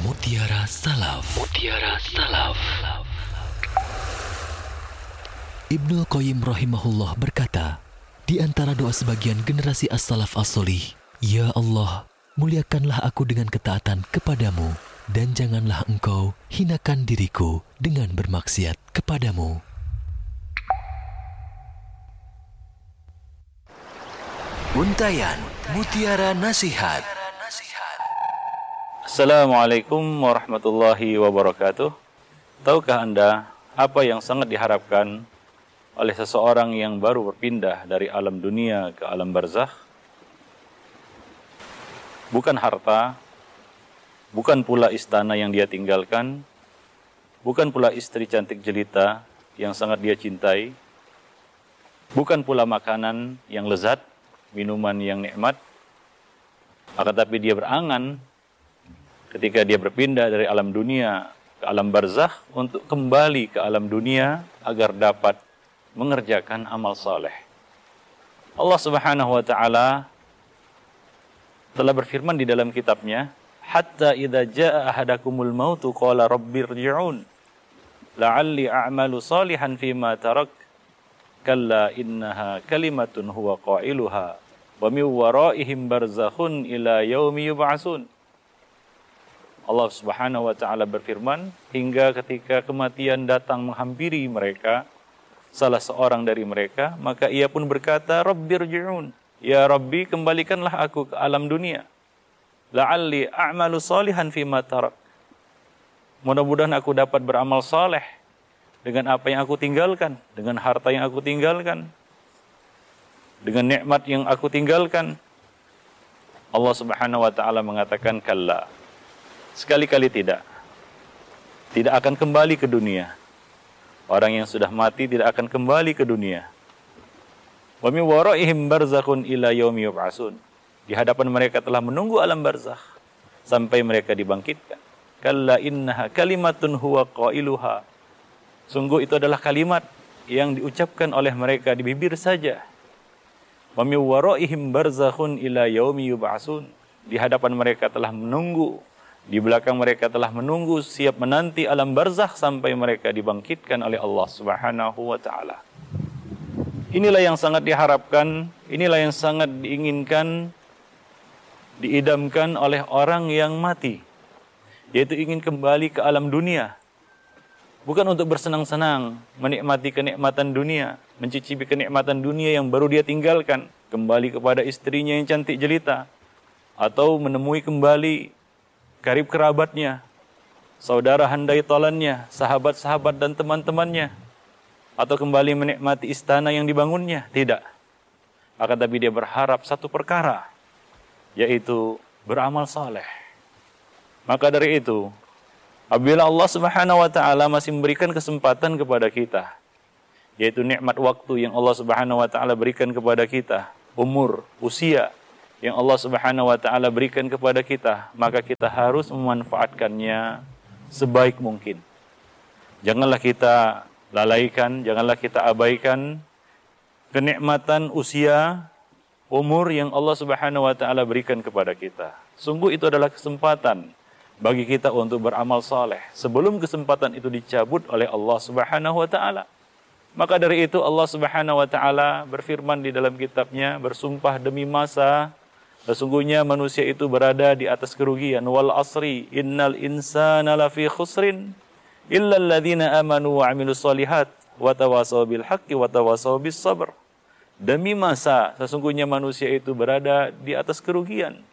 Mutiara Salaf. Mutiara Salaf. Ibnul Qayyim rahimahullah berkata, di antara doa sebagian generasi as-salaf as-solih, Ya Allah, muliakanlah aku dengan ketaatan kepadamu, dan janganlah engkau hinakan diriku dengan bermaksiat kepadamu. Untayan Mutiara Nasihat. Assalamualaikum warahmatullahi wabarakatuh. Tahukah Anda apa yang sangat diharapkan oleh seseorang yang baru berpindah dari alam dunia ke alam barzakh? Bukan harta, bukan pula istana yang dia tinggalkan, bukan pula istri cantik jelita yang sangat dia cintai, bukan pula makanan yang lezat, minuman yang nikmat, akan tapi dia berangan ketika dia berpindah dari alam dunia ke alam barzakh untuk kembali ke alam dunia agar dapat mengerjakan amal saleh. Allah Subhanahu wa taala telah berfirman di dalam kitabnya, hatta idza jaa ahadakumul mautu qala rabbirji'un la'alli a'malu salihan fima tarak kalla innaha kalimatun huwa qailuha wa min waraihim barzakhun ila yaumi yub'atsun. Allah Subhanahu wa taala berfirman, hingga ketika kematian datang menghampiri mereka, salah seorang dari mereka, maka ia pun berkata, Rabbirji'un, ya Rabbi, kembalikanlah aku ke alam dunia. La'alli a'malu salihan fima tarak. Mudah-mudahan aku dapat beramal saleh dengan apa yang aku tinggalkan, dengan harta yang aku tinggalkan, dengan nikmat yang aku tinggalkan. Allah Subhanahu wa taala mengatakan, kalla. Sekali-kali tidak. Tidak akan kembali ke dunia. Orang yang sudah mati tidak akan kembali ke dunia. Wa min waraihim barzakhun ila yaumi yub'atsun. Di hadapan mereka telah menunggu alam barzakh sampai mereka dibangkitkan. Kalla innaha kalimatun huwa qailuha. Sungguh itu adalah kalimat yang diucapkan oleh mereka di bibir saja. Wa min waraihim barzakhun ila yaumi yub'atsun. Di hadapan mereka telah menunggu, di belakang mereka telah menunggu, siap menanti alam barzakh sampai mereka dibangkitkan oleh Allah Subhanahu wa taala. Inilah yang sangat diharapkan, inilah yang sangat diinginkan, diidamkan oleh orang yang mati, yaitu ingin kembali ke alam dunia. Bukan untuk bersenang-senang, menikmati kenikmatan dunia, mencicipi kenikmatan dunia yang baru dia tinggalkan, kembali kepada istrinya yang cantik jelita, atau menemui kembali karib kerabatnya, saudara handai tolannya, sahabat-sahabat dan teman-temannya, atau kembali menikmati istana yang dibangunnya. Tidak. Akan tapi dia berharap satu perkara, yaitu beramal saleh. Maka dari itu, apabila Allah Subhanahu wa taala masih memberikan kesempatan kepada kita, yaitu nikmat waktu yang Allah Subhanahu wa taala berikan kepada kita, umur, usia yang Allah Subhanahu wa taala berikan kepada kita, maka kita harus memanfaatkannya sebaik mungkin. Janganlah kita lalaikan, janganlah kita abaikan kenikmatan usia, umur yang Allah Subhanahu wa taala berikan kepada kita. Sungguh itu adalah kesempatan bagi kita untuk beramal saleh sebelum kesempatan itu dicabut oleh Allah Subhanahu wa taala. Maka dari itu Allah Subhanahu wa taala berfirman di dalam kitabnya, bersumpah demi masa, sesungguhnya manusia itu berada di atas kerugian. Wal asri innal insana lafi khusrin illa alladhina amanu wa amilus solihat wa tawasaw bil haqqi wa tawasaw bis sabr. Demi masa, sesungguhnya manusia itu berada di atas kerugian,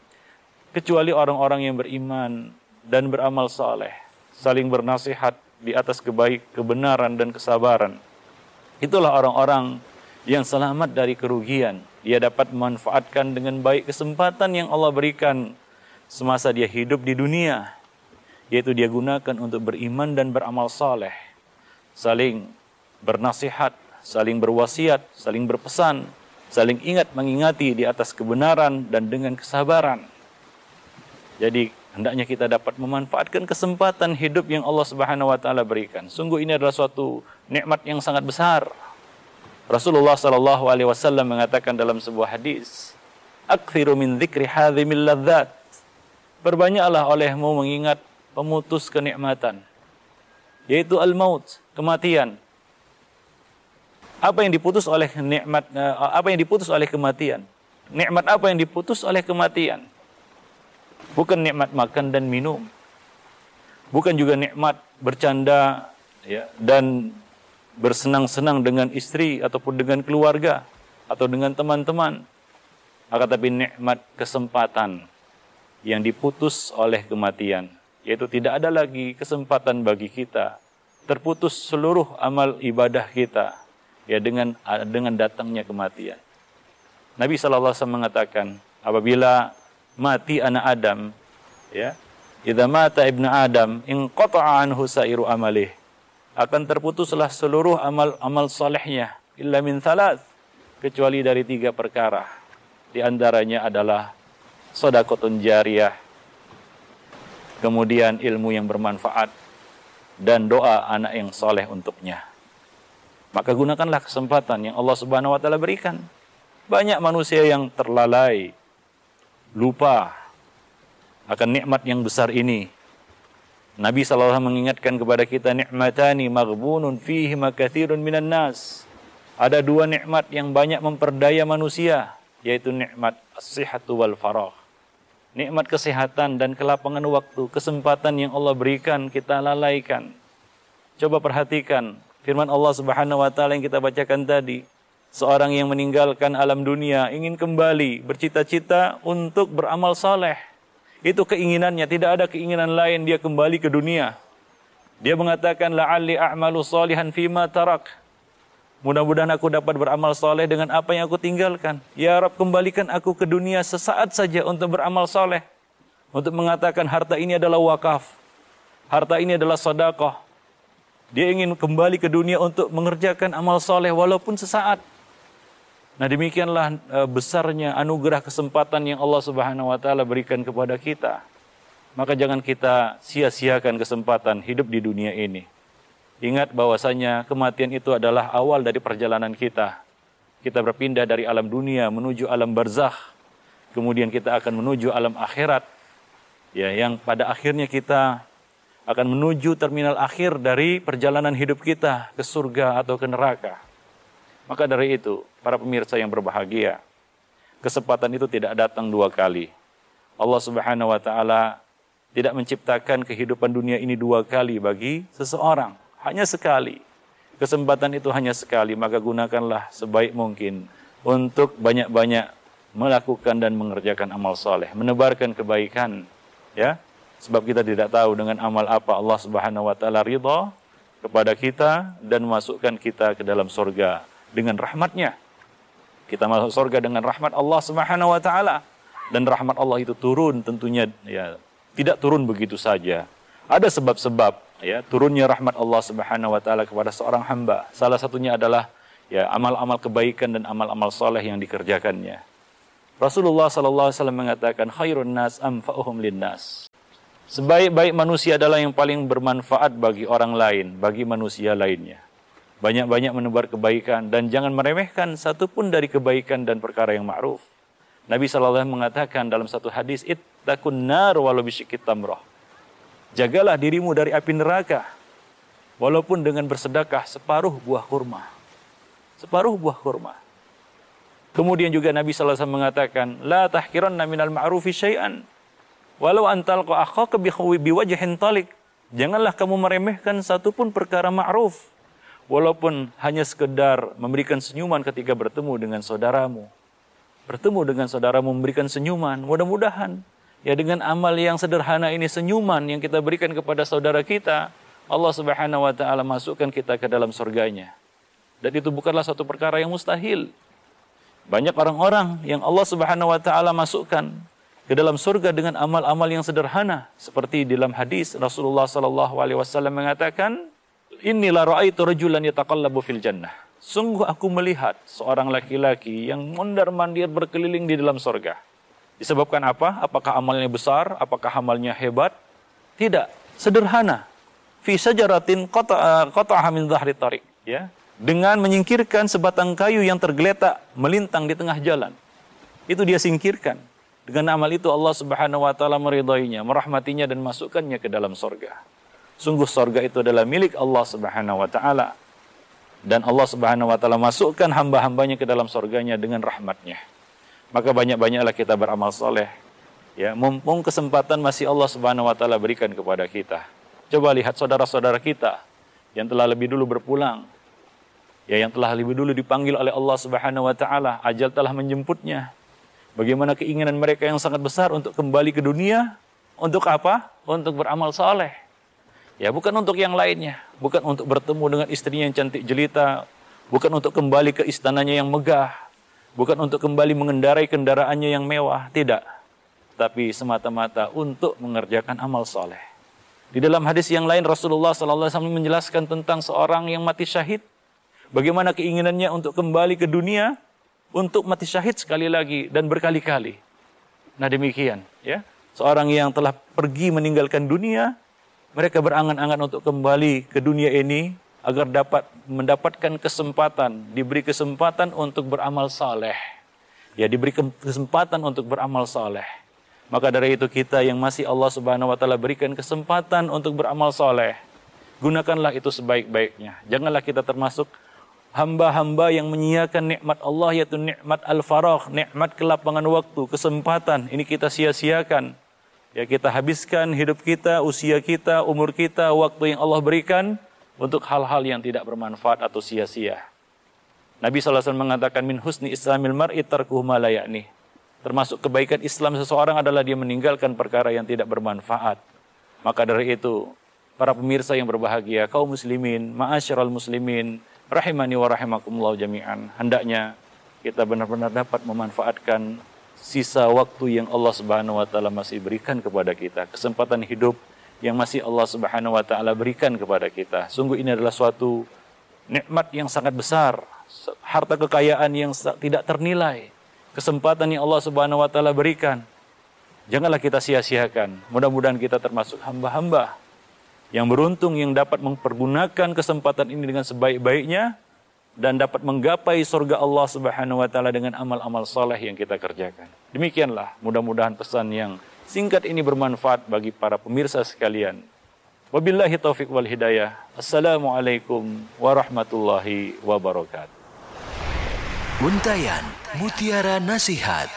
kecuali orang-orang yang beriman dan beramal saleh, saling bernasihat di atas kebenaran dan kesabaran. Itulah orang-orang yang selamat dari kerugian. Dia dapat memanfaatkan dengan baik kesempatan yang Allah berikan semasa dia hidup di dunia, yaitu dia gunakan untuk beriman dan beramal saleh, saling bernasihat, saling berwasiat, saling berpesan, saling ingat mengingati di atas kebenaran dan dengan kesabaran. Jadi hendaknya kita dapat memanfaatkan kesempatan hidup yang Allah Subhanahu wa taala berikan. Sungguh ini adalah suatu nikmat yang sangat besar. Rasulullah sallallahu alaihi wasallam mengatakan dalam sebuah hadis, "Aktsiru min dzikri hadhimil ladzat." perbanyaklah olehmu mengingat pemutus kenikmatan, yaitu al-maut, kematian. Apa yang diputus oleh nikmat, apa yang diputus oleh kematian? Nikmat apa yang diputus oleh kematian? Bukan nikmat makan dan minum. Bukan juga nikmat bercanda ya, dan bersenang-senang dengan istri ataupun dengan keluarga atau dengan teman-teman. Akan tapi nikmat kesempatan yang diputus oleh kematian, yaitu tidak ada lagi kesempatan bagi kita. Terputus seluruh amal ibadah kita ya dengan datangnya kematian. Nabi SAW mengatakan, apabila mati anak Adam, ya, idza mata ibnu Adam inqata'a anhu sa'iru amalih, akan terputuslah seluruh amal salehnya illa min thalath, kecuali dari 3 perkara. Di antaranya adalah shadaqatun jariyah, kemudian ilmu yang bermanfaat, dan doa anak yang soleh untuknya. Maka gunakanlah kesempatan yang Allah Subhanahu wa taala berikan. Banyak manusia yang terlalai, lupa akan nikmat yang besar ini. Nabi SAW mengingatkan kepada kita, nikmatani maghbunun fihi makatsirun minan nas. Ada 2 nikmat yang banyak memperdaya manusia, yaitu nikmat as-sihhatu wal faragh. Nikmat kesehatan dan kelapangan waktu, kesempatan yang Allah berikan kita lalaikan. Coba perhatikan firman Allah Subhanahu wa taala yang kita bacakan tadi. Seorang yang meninggalkan alam dunia ingin kembali, bercita-cita untuk beramal saleh. Itu keinginannya, tidak ada keinginan lain dia kembali ke dunia. Dia mengatakan la'alli a'malu salihan fima tarak. Mudah-mudahan aku dapat beramal saleh dengan apa yang aku tinggalkan. Ya Rabb, kembalikan aku ke dunia sesaat saja untuk beramal saleh. Untuk mengatakan harta ini adalah wakaf. Harta ini adalah sedekah. Dia ingin kembali ke dunia untuk mengerjakan amal saleh walaupun sesaat. Nah, demikianlah besarnya anugerah kesempatan yang Allah Subhanahu wa taala berikan kepada kita. Maka jangan kita sia-siakan kesempatan hidup di dunia ini. Ingat bahwasanya kematian itu adalah awal dari perjalanan kita. Kita berpindah dari alam dunia menuju alam barzakh. Kemudian kita akan menuju alam akhirat. Ya, yang pada akhirnya kita akan menuju terminal akhir dari perjalanan hidup kita ke surga atau ke neraka. Maka dari itu, para pemirsa yang berbahagia, kesempatan itu tidak datang 2 kali. Allah Subhanahu wa taala tidak menciptakan kehidupan dunia ini 2 kali bagi seseorang. Hanya sekali. Kesempatan itu hanya sekali, maka gunakanlah sebaik mungkin untuk banyak-banyak melakukan dan mengerjakan amal soleh, menebarkan kebaikan, ya. Sebab kita tidak tahu dengan amal apa Allah Subhanahu wa taala ridha kepada kita dan memasukkan kita ke dalam surga dengan rahmatnya. Kita masuk surga dengan rahmat Allah Subhanahu wa taala, dan rahmat Allah itu turun tentunya ya, tidak turun begitu saja. Ada sebab-sebab ya turunnya rahmat Allah Subhanahu wa taala kepada seorang hamba. Salah satunya adalah ya amal-amal kebaikan dan amal-amal soleh yang dikerjakannya. Rasulullah sallallahu alaihi wasallam mengatakan khairun nas anfa'uhum linnas. Sebaik-baik manusia adalah yang paling bermanfaat bagi orang lain, bagi manusia lainnya. Banyak-banyak menebar kebaikan dan jangan meremehkan satupun dari kebaikan dan perkara yang ma'ruf. Nabi sallallahu alaihi wasallam mengatakan dalam satu hadis, ittaqun nar walau bisyikki tamrah. Jagalah dirimu dari api neraka walaupun dengan bersedekah separuh buah kurma. Separuh buah kurma. Kemudian juga Nabi sallallahu alaihi wasallam mengatakan, la tahqiranna minal ma'rufi syai'an walau antalqa akhaka biwajhin talik. Janganlah kamu meremehkan satupun perkara ma'ruf, walaupun hanya sekedar memberikan senyuman ketika bertemu dengan saudaramu. Bertemu dengan saudaramu memberikan senyuman, mudah-mudahan ya dengan amal yang sederhana ini, senyuman yang kita berikan kepada saudara kita, Allah Subhanahu wa taala masukkan kita ke dalam surganya. Dan itu bukanlah satu perkara yang mustahil. Banyak orang-orang yang Allah Subhanahu wa taala masukkan ke dalam surga dengan amal-amal yang sederhana, seperti dalam hadis Rasulullah sallallahu alaihi wasallam mengatakan, "Innila ra'aitu rajulan yataqallabu fil jannah." Sungguh aku melihat seorang laki-laki yang mondar-mandir berkeliling di dalam surga. Disebabkan apa? Apakah amalnya besar? Apakah amalnya hebat? Tidak, sederhana. Fi sajaratin qata'aha min dhahri tariq, ya. Dengan menyingkirkan sebatang kayu yang tergeletak melintang di tengah jalan. Itu dia singkirkan. Dengan amal itu Allah Subhanahu wa taala meridainya, merahmatinya dan masukkannya ke dalam surga. Sungguh surga itu adalah milik Allah Subhanahu wa taala. Dan Allah Subhanahu wa taala masukkan hamba-hambanya ke dalam surganya dengan rahmatnya. Maka banyak-banyaklah kita beramal soleh. Ya, mumpung kesempatan masih Allah Subhanahu wa taala berikan kepada kita. Coba lihat saudara-saudara kita yang telah lebih dulu berpulang. Ya, yang telah lebih dulu dipanggil oleh Allah Subhanahu wa taala, ajal telah menjemputnya. Bagaimana keinginan mereka yang sangat besar untuk kembali ke dunia. Untuk apa? Untuk beramal saleh. Ya, bukan untuk yang lainnya. Bukan untuk bertemu dengan istrinya yang cantik jelita. Bukan untuk kembali ke istananya yang megah. Bukan untuk kembali mengendarai kendaraannya yang mewah. Tidak. Tapi semata-mata untuk mengerjakan amal saleh. Di dalam hadis yang lain Rasulullah SAW menjelaskan tentang seorang yang mati syahid. Bagaimana keinginannya untuk kembali ke dunia. Untuk mati syahid sekali lagi dan berkali-kali. Nah demikian, ya. Seorang yang telah pergi meninggalkan dunia, mereka berangan-angan untuk kembali ke dunia ini agar dapat mendapatkan kesempatan, diberi kesempatan untuk beramal saleh. Ya, diberi kesempatan untuk beramal saleh. Maka dari itu kita yang masih Allah Subhanahu wa taala berikan kesempatan untuk beramal saleh, gunakanlah itu sebaik-baiknya. Janganlah kita termasuk hamba-hamba yang menyia-nyiakan nikmat Allah, yaitu nikmat al-faragh, nikmat kelapangan waktu, kesempatan. Ini kita sia-siakan. Ya, kita habiskan hidup kita, usia kita, umur kita, waktu yang Allah berikan untuk hal-hal yang tidak bermanfaat atau sia-sia. Nabi SAW mengatakan min husni islamil mar'i tarkuhu ma la ya'ni. Termasuk kebaikan Islam seseorang adalah dia meninggalkan perkara yang tidak bermanfaat. Maka dari itu, para pemirsa yang berbahagia, kaum muslimin, ma'asyiral muslimin, rahimani wa rahimakumullah jami'an. Hendaknya kita benar-benar dapat memanfaatkan sisa waktu yang Allah Subhanahu wa taala masih berikan kepada kita, kesempatan hidup yang masih Allah Subhanahu wa taala berikan kepada kita. Sungguh ini adalah suatu nikmat yang sangat besar, harta kekayaan yang tidak ternilai, kesempatan yang Allah Subhanahu wa taala berikan. Janganlah kita sia-siakan. Mudah-mudahan kita termasuk hamba-hamba yang beruntung yang dapat mempergunakan kesempatan ini dengan sebaik-baiknya dan dapat menggapai surga Allah Subhanahu wa taala dengan amal-amal saleh yang kita kerjakan. Demikianlah, mudah-mudahan pesan yang singkat ini bermanfaat bagi para pemirsa sekalian. Wabillahi taufiq wal hidayah. Assalamualaikum warahmatullahi wabarakatuh. Untayan Mutiara Nasihat.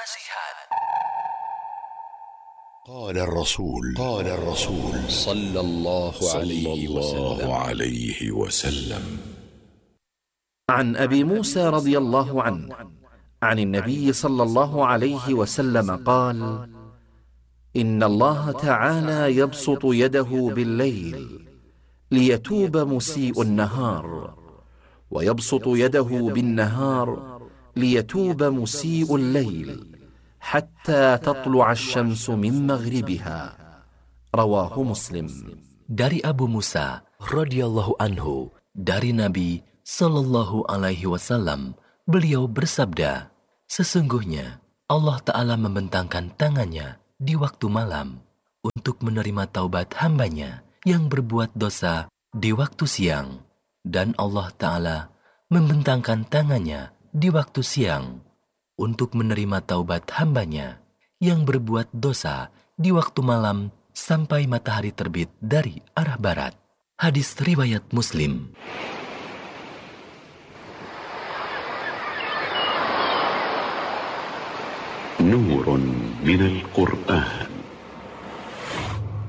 قال الرسول صلى الله عليه وسلم عن أبي موسى رضي الله عنه عن النبي صلى الله عليه وسلم قال إن الله تعالى يبسط يده بالليل ليتوب مسيء النهار ويبسط يده بالنهار ليتوب مسيء الليل حتى تطلع الشمس من مغربها رواه مسلم. Dari Abu Musa radhiyallahu anhu, dari Nabi sallallahu alaihi wasallam, beliau bersabda, sesungguhnya Allah Ta'ala membentangkan tangannya di waktu malam untuk menerima taubat hambanya yang berbuat dosa di waktu siang, dan Allah Ta'ala membentangkan tangannya di waktu siang untuk menerima taubat hambanya yang berbuat dosa di waktu malam sampai matahari terbit dari arah barat. Hadis riwayat Muslim. نور من القرآن